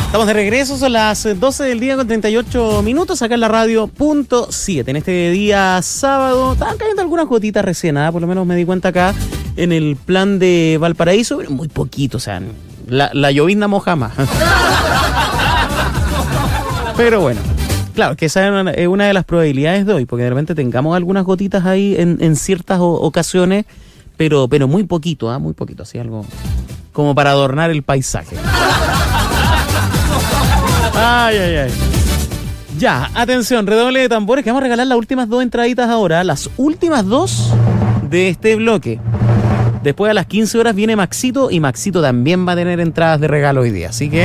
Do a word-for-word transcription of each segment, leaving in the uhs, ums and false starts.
Estamos de regreso, son las doce del día con treinta y ocho minutos, acá en la radio punto siete. En este día sábado, estaban cayendo algunas gotitas recién, ¿eh? Por lo menos me di cuenta acá en el plan de Valparaíso, pero muy poquito, o sea, la, la llovizna moja más. Pero bueno, claro, que esa es una, es una de las probabilidades de hoy, porque de repente tengamos algunas gotitas ahí en, en ciertas o, ocasiones, pero, pero muy poquito, ¿ah? ¿eh? Muy poquito, así algo como para adornar el paisaje. Ay, ay, ay. Ya, atención, redoble de tambores, que vamos a regalar las últimas dos entraditas ahora, las últimas dos de este bloque. Después a las quince horas viene Maxito, y Maxito también va a tener entradas de regalo hoy día, así que...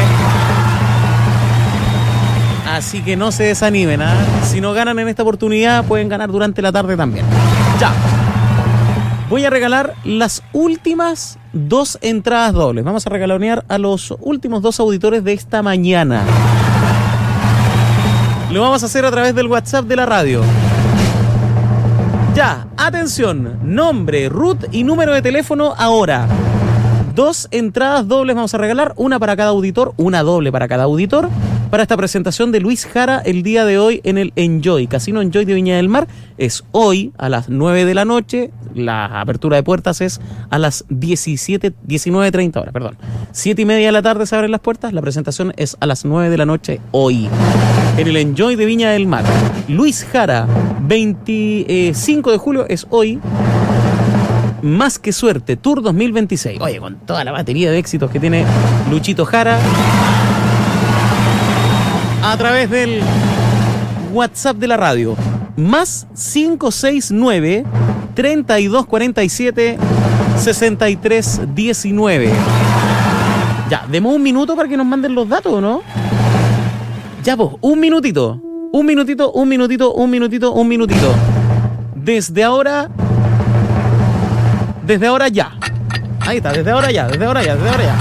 Así que no se desanimen, ¿eh? Si no ganan en esta oportunidad, pueden ganar durante la tarde también. Ya. Voy a regalar las últimas dos entradas dobles. Vamos a regalonear a los últimos dos auditores de esta mañana. Lo vamos a hacer a través del WhatsApp de la radio. Ya, atención, nombre, root y número de teléfono ahora. Dos entradas dobles vamos a regalar, una para cada auditor, una doble para cada auditor, para esta presentación de Luis Jara el día de hoy en el Enjoy, Casino Enjoy de Viña del Mar. Es hoy a las nueve de la noche, la apertura de puertas es a las diecisiete, diecinueve treinta horas, perdón. siete y media de la tarde se abren las puertas, la presentación es a las nueve de la noche hoy, en el Enjoy de Viña del Mar. Luis Jara, veinticinco de julio es hoy. Más que suerte, Tour dos mil veintiséis. Oye, con toda la batería de éxitos que tiene Luchito Jara. A través del WhatsApp de la radio. Más cinco seis nueve, treinta y dos cuarenta y siete, sesenta y tres diecinueve. Ya, demos un minuto para que nos manden los datos, ¿no? Ya, pues, un minutito. Un minutito, un minutito, un minutito, un minutito. Desde ahora... Desde ahora ya. Ahí está, desde ahora ya, desde ahora ya, desde ahora ya.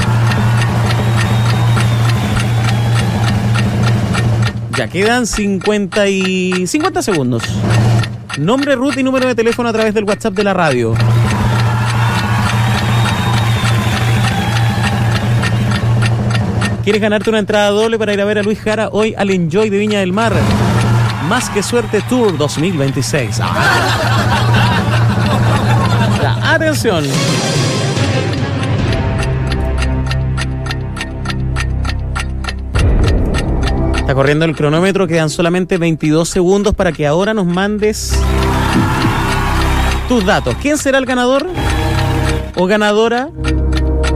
Ya quedan cincuenta y cincuenta segundos. Nombre, root y número de teléfono a través del WhatsApp de la radio. ¿Quieres ganarte una entrada doble para ir a ver a Luis Jara hoy al Enjoy de Viña del Mar? Más que suerte Tour dos mil veintiséis. Ah. Ya, atención. Está corriendo el cronómetro, quedan solamente veintidós segundos para que ahora nos mandes tus datos. ¿Quién será el ganador o ganadora